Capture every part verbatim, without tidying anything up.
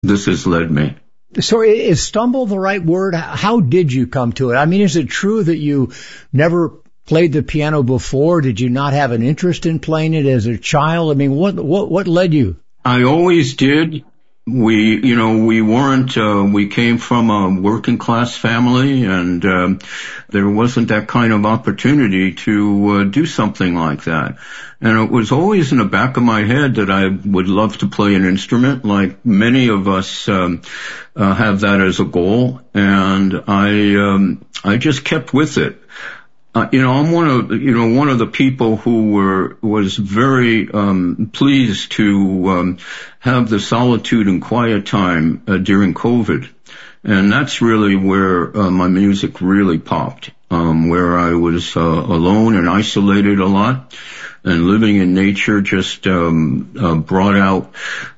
this has led me. So is stumble the right word? How did you come to it? I mean, is it true that you never played the piano before? Did you not have an interest in playing it as a child? I mean, what what what led you? I always did. We, you know, we weren't, uh, we came from a working class family, and um, there wasn't that kind of opportunity to uh, do something like that. And it was always in the back of my head that I would love to play an instrument, like many of us um, uh, have that as a goal. And I, um, I just kept with it. Uh, you know, I'm one of, you know, one of the people who were, was very, um, pleased to, um, have the solitude and quiet time, uh, during COVID. And that's really where, uh, my music really popped, um, where I was, uh, alone and isolated a lot. And living in nature just, um, uh, brought out,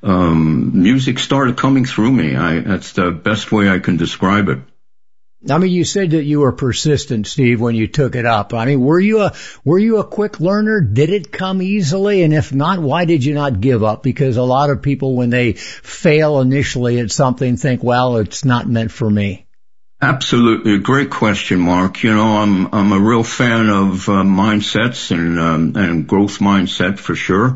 um, music started coming through me. I, that's the best way I can describe it. I mean, you said that you were persistent, Steve, when you took it up. I mean, were you a, were you a quick learner? Did it come easily? And if not, why did you not give up? Because a lot of people, when they fail initially at something, think, well, it's not meant for me. Absolutely. Great question, Mark. You know, I'm, I'm a real fan of uh, mindsets and, um, and growth mindset for sure.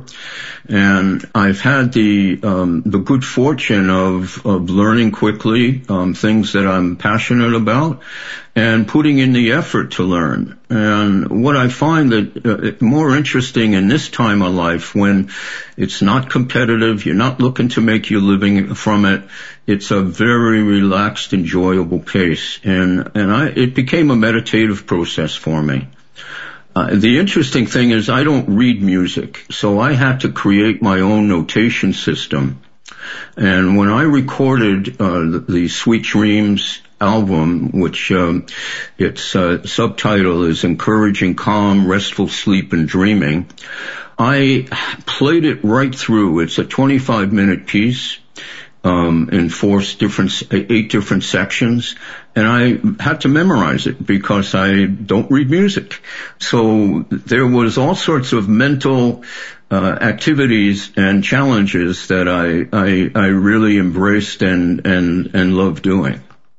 And I've had the, um, the good fortune of, of learning quickly, um, things that I'm passionate about and putting in the effort to learn. And what I find that uh, more interesting in this time of life, when it's not competitive, you're not looking to make your living from it, it's a very relaxed, enjoyable pace. And, and I, it became a meditative process for me. Uh, the interesting thing is I don't read music, so I had to create my own notation system. And when I recorded uh, the, the Sweet Dreams album, which um, its uh, subtitle is Encouraging Calm, Restful Sleep and Dreaming, I played it right through. It's a twenty-five minute piece. Um, in four different, eight different sections, and I had to memorize it because I don't read music. So there was all sorts of mental uh, activities and challenges that I, I, I really embraced and, and, and loved doing.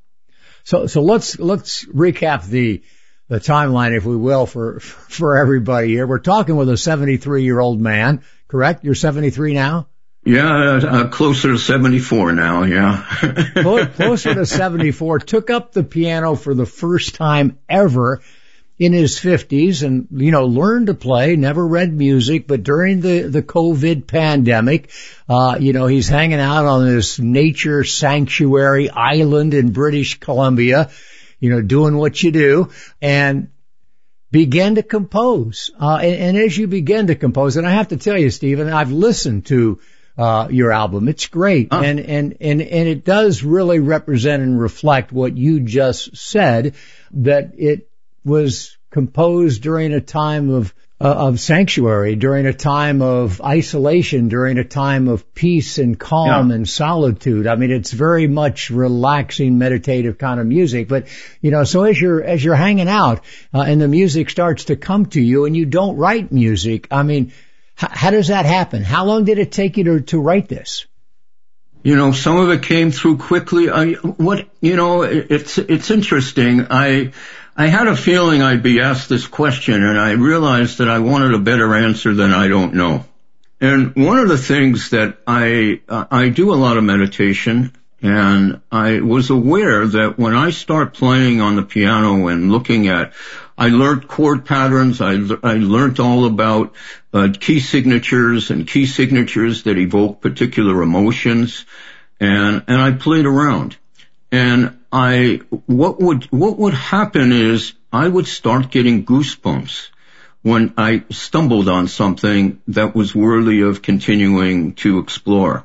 So, so let's, let's recap the, the timeline, if we will, for, for everybody here. We're talking with a seventy-three year old man, correct? You're seventy-three now? Yeah, uh, closer to seventy-four now, yeah. Closer to seventy-four, took up the piano for the first time ever in his fifties and, you know, learned to play, never read music, but during the, the COVID pandemic, uh, you know, he's hanging out on this nature sanctuary island in British Columbia, you know, doing what you do, and began to compose. Uh, and, and as you begin to compose, and I have to tell you, Stephen, I've listened to Uh, your album. It's great. Oh. And, and, and, and it does really represent and reflect what you just said, that it was composed during a time of, uh, of sanctuary, during a time of isolation, during a time of peace and calm yeah. and solitude. I mean, it's very much relaxing, meditative kind of music. But, you know, so as you're, as you're hanging out, uh, and the music starts to come to you and you don't write music, I mean, how does that happen? How long did it take you to, to write this? You know, some of it came through quickly. I, what, you know, it's, it's interesting. I, I had a feeling I'd be asked this question, and I realized that I wanted a better answer than I don't know. And one of the things that I, uh, I do a lot of meditation, and I was aware that when I start playing on the piano and looking at, I learned chord patterns, I, I learned all about uh, key signatures and key signatures that evoke particular emotions, and, and I played around. And I, what would, what would happen is I would start getting goosebumps when I stumbled on something that was worthy of continuing to explore.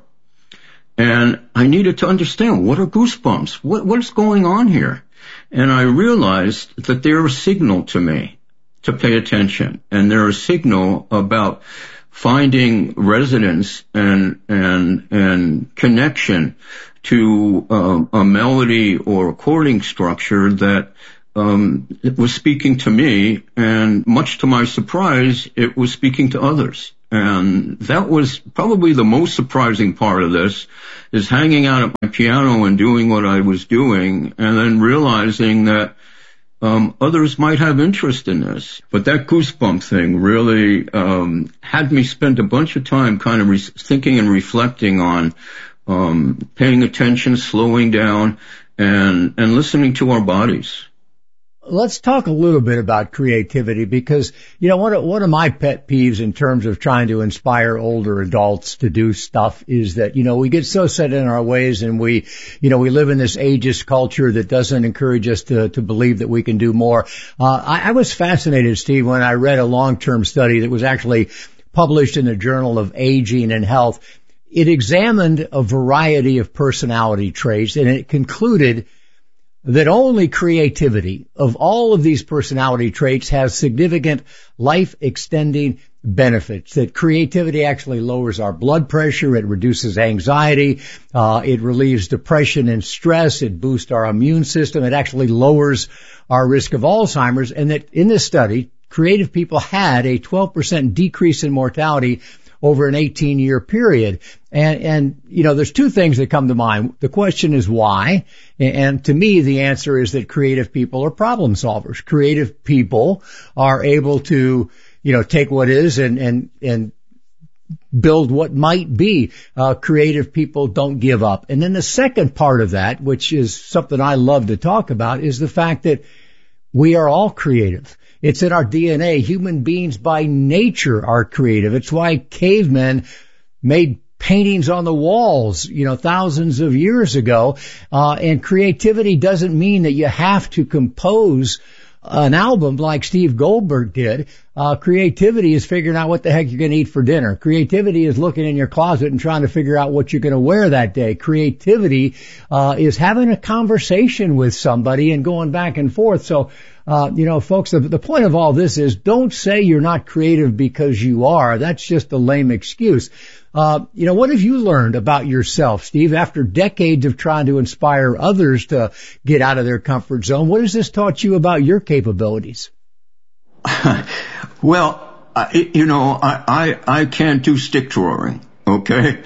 And I needed to understand, what are goosebumps? What, what's going on here? And I realized that they're a signal to me to pay attention. And they're a signal about finding resonance and, and, and connection to um, a melody or a chording structure that um, it was speaking to me. And much to my surprise, it was speaking to others. And that was probably the most surprising part of this, is hanging out at my piano and doing what I was doing, and then realizing that um others might have interest in this. But that goosebump thing really um had me spend a bunch of time kind of re- thinking and reflecting on um paying attention, slowing down, and and listening to our bodies. Let's talk a little bit about creativity, because, you know, one of, one of my pet peeves in terms of trying to inspire older adults to do stuff is that, you know, we get so set in our ways, and we, you know, we live in this ageist culture that doesn't encourage us to, to believe that we can do more. Uh, I, I was fascinated, Steve, when I read a long-term study that was actually published in the Journal of Aging and Health. It examined a variety of personality traits, and it concluded that only creativity of all of these personality traits has significant life-extending benefits. That creativity actually lowers our blood pressure, it reduces anxiety, uh, it relieves depression and stress, it boosts our immune system, it actually lowers our risk of Alzheimer's, and that in this study, creative people had a twelve percent decrease in mortality over an eighteen-year period. And, and, you know, there's two things that come to mind. The question is why? And to me, the answer is that creative people are problem solvers. Creative people are able to, you know, take what is and, and, and build what might be. Uh, creative people don't give up. And then the second part of that, which is something I love to talk about, is the fact that we are all creative. It's in our D N A. Human beings by nature are creative. It's why cavemen made paintings on the walls, you know, thousands of years ago. Uh, and creativity doesn't mean that you have to compose an album like Steve Goldberg did. Uh, creativity is figuring out what the heck you're going to eat for dinner. Creativity is looking in your closet and trying to figure out what you're going to wear that day. Creativity, uh, is having a conversation with somebody and going back and forth. So, uh, you know, folks, the, the point of all this is don't say you're not creative because you are. That's just a lame excuse. Uh, you know, what have you learned about yourself, Steve, after decades of trying to inspire others to get out of their comfort zone? What has this taught you about your capabilities? Well, I, you know, I, I, I can't do stick drawing. Okay.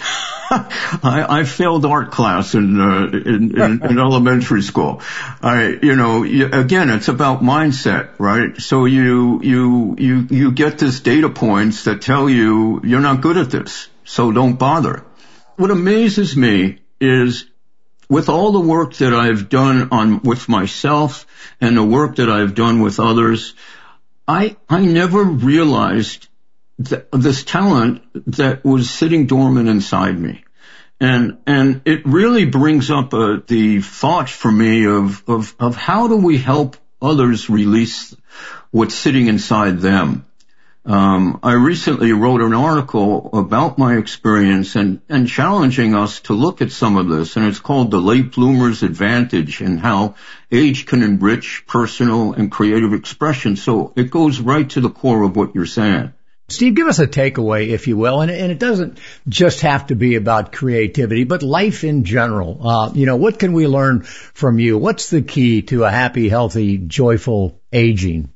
I, I failed art class in, uh, in, in, in elementary school. I, you know, you, again, it's about mindset, right? So you, you, you, you get this data points that tell you you're not good at this. So don't bother. What amazes me is with all the work that I've done on with myself and the work that I've done with others, I, I never realized that this talent that was sitting dormant inside me. And, and it really brings up uh, the thought for me of, of, of how do we help others release what's sitting inside them? Um, I recently wrote an article about my experience and, and challenging us to look at some of this, and it's called The Late Bloomer's Advantage and How Age Can Enrich Personal and Creative Expression. So it goes right to the core of what you're saying. Steve, give us a takeaway, if you will, and, and it doesn't just have to be about creativity, but life in general. Uh, you know, what can we learn from you? What's the key to a happy, healthy, joyful aging?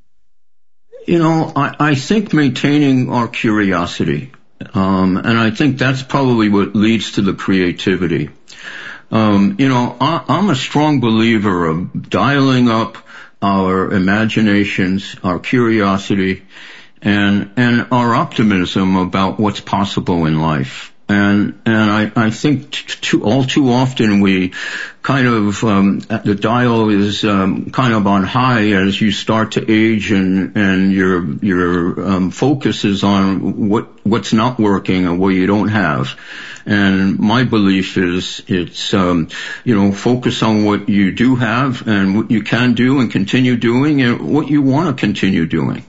You know, I, I think maintaining our curiosity, um, and I think that's probably what leads to the creativity. Um, you know, I, I'm a strong believer of dialing up our imaginations, our curiosity, and and our optimism about what's possible in life. And and I, I think t- too, all too often we kind of um, the dial is um, kind of on high as you start to age, and and your your um, focus is on what what's not working and what you don't have. And my belief is it's um, you know focus on what you do have and what you can do and continue doing, and what you want to continue doing.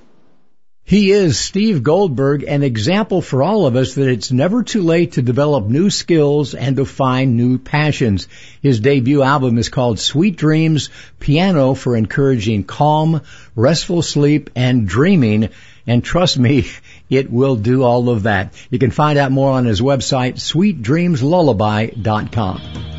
He is Steve Goldberg, an example for all of us that it's never too late to develop new skills and to find new passions. His debut album is called Sweet Dreams, Piano for Encouraging Calm, Restful Sleep, and Dreaming. And trust me, it will do all of that. You can find out more on his website, sweet dreams lullaby dot com.